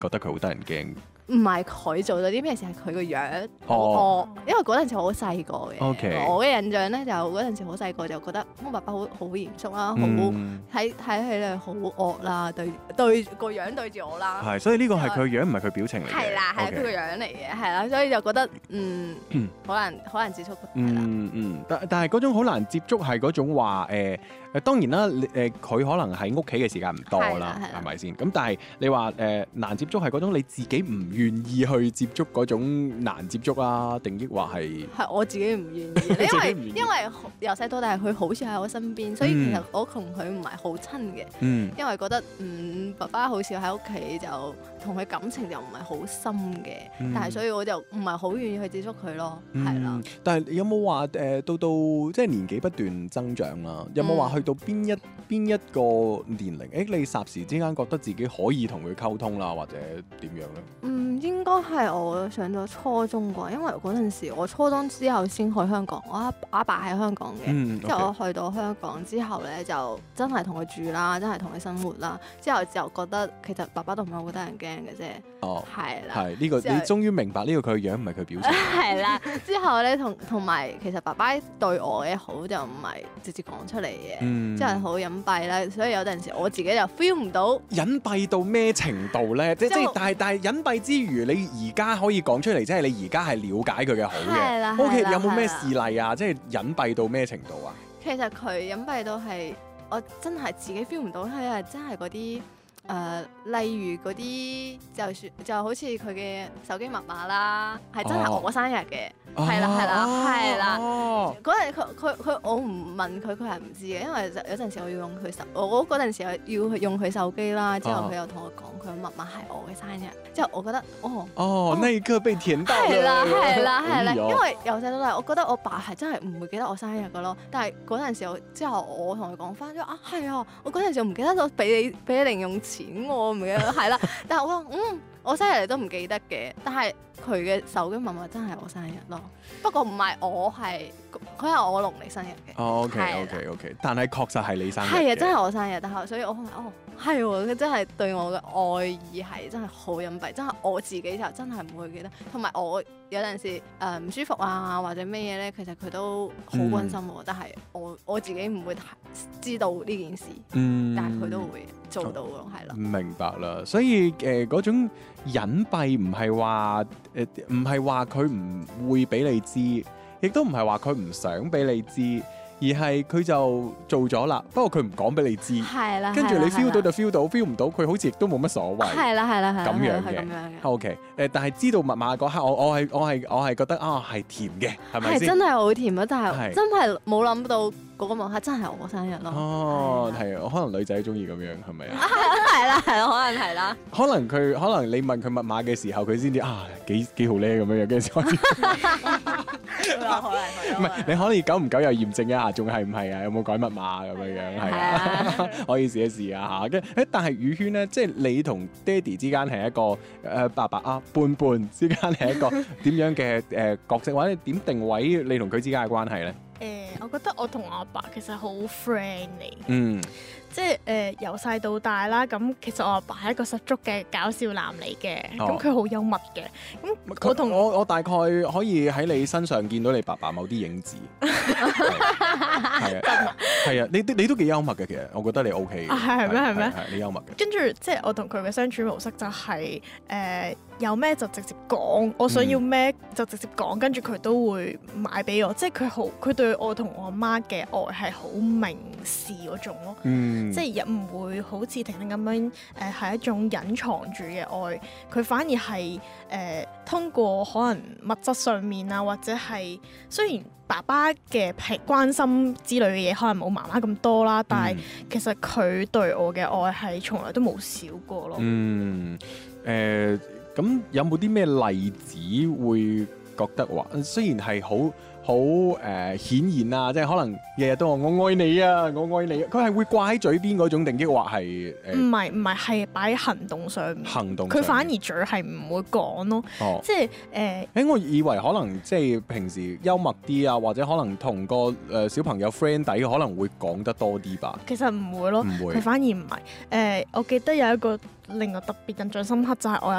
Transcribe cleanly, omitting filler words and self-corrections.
覺得佢好得人驚？ 唔係佢做咗啲咩事，係佢個樣好哦惡。因為嗰陣時我好細個嘅 OK 我嘅印象咧就嗰陣時好細個就覺得我爸爸好嚴肅啦，好嗯睇起嚟好惡啦，對個樣對住我啦。 係，所以呢個係佢樣，唔係佢表情嚟嘅。 係啦，係 OK 佢個樣嚟嘅，係啦，所以就覺得好難接觸，係啦。 但係嗰種好難接觸係嗰種話當然啦，佢可能喺屋企嘅時間唔多啦， 係啦係咪先？咁但係你話難接觸係嗰種你自己唔願意去接觸嗰種難接觸啊，定抑或係係我自己唔願意，因為由細到大佢好似喺我身邊，所以其實我同佢唔係好親嘅，因為覺得爸爸好似喺屋企就同佢感情就唔係好深嘅，但係所以我就唔係好願意去接觸佢咯，係啦。 但係有冇話到即係年紀不斷增長啦？有冇話去到邊一個年齡？你霎時之間覺得自己可以同佢溝通啦，或者點樣咧？ 應該係我上咗初中啩，因為嗰陣時我初中之後先去香港，我阿爸喺香港嘅，之後我去到香港之後咧就真係同佢住啦，真係同佢生活啦，之後就覺得其實爸爸都唔係好得人驚嘅啫。哦，係啦， 係呢個你終於明白呢個佢嘅樣唔係佢表情。 係啦，之後咧同埋其實爸爸對我嘅好就唔係直接講出嚟嘅，即係好隱蔽啦，所以有陣時我自己就 feel 唔到。 隱蔽到咩程度咧？即係但係隱蔽之餘，你而家可以講出嚟，即係你而家係了解佢嘅好嘅。OK，有冇咩事例啊？即係隱蔽到咩程度啊？ 其實佢隱蔽到係我真係自己 feel 唔到，係真係嗰啲。例如嗰啲就好似佢嘅手機密碼啦，係真係我生日嘅，係啦，嗰日佢我唔問佢係唔知嘅，因為有陣時我要用佢我嗰陣時要用佢手機啦，之後佢又同我講佢密碼係我嘅生日，之後我覺得那一刻被甜到啦，係啦，因為由細到大我覺得我爸係真係唔會記得我生日㗎咯，但係嗰陣時之後我同佢講翻咗係啊，我嗰陣時唔記得咗俾你零用錢我唔記得係啦，但係我話我生日你都唔記得嘅，但係佢嘅手機密碼真係我生日咯，不過唔係佢係我農曆生日嘅。 OK，但係確實係你生日。 係啊，真係我生日，但係所以我係佢真係對我嘅愛意係真係好隱蔽，真係我自己就真係唔會記得，同埋我有陣時唔舒服啊或者咩嘢咧，其實佢都好關心我，但係我自己唔會知道呢件事，但係佢都會做到咯，係咯。 明白啦，所以嗰種隱蔽唔係話佢唔會俾你知，亦都唔係話佢唔想俾你知，而係佢就做咗啦。不過佢唔講俾你知， 係啦， 跟住你 feel 到就 feel 到，feel 唔到佢好似亦都冇乜所謂。 係啦， 咁樣嘅。OK，但係知道密碼嗰刻，我係覺得係甜嘅，係咪先？ 係真係好甜啊！但係真係冇諗到。嗰個晚黑真係我生日咯。 係啊，可能女仔中意咁樣，係咪啊？ 係啦，可能係啦。 可能你問佢密碼嘅時候，佢先知幾好咧咁樣，跟住開始。唔係，你可以久唔久又驗證一下，仲係唔係啊？有冇改密碼咁樣？係啊，可以試一試啊嚇。但係宇軒咧，即係你同爹哋之間係一個爸爸伴之間係一個點樣嘅角色，或者點定位你同佢之間嘅關係咧？ 我覺得我同我阿爸其實好 friend 嚟，即係由細到大啦。咁其實我阿爸係一個十足嘅搞笑男嚟嘅，咁佢好幽默嘅。咁我大概可以喺你身上見到你爸爸某啲影子，係啊，你都幾幽默嘅，其實我覺得你 OK 嘅， 係咩？ 係你幽默嘅。 跟住即係我同佢嘅相處模式就係有咩就直接講，我想要咩就直接講，跟住佢都會買俾我，即係佢對我同我媽嘅愛係好明示嗰種咯，即係又唔會好似婷婷咁樣係一種隱藏住嘅愛，佢反而係通過可能物質上面啊，或者係雖然爸爸嘅關心之類嘅嘢可能冇媽媽咁多啦，但係其實佢對我嘅愛係從來都冇少過咯。 咁有冇啲咩例子會覺得話，雖然係好顯然啊，即係可能日日都話我愛你啊，我愛你啊，佢係會掛喺嘴邊嗰種定抑或係唔係係擺喺行動上面，佢反而嘴係唔會講咯，即係我以為可能即係平時幽默啲啊，或者可能同個小朋友 friend 底可能會講得多啲吧。 其實唔會咯，佢反而唔係。我記得有一個令我特別印象深刻就係我有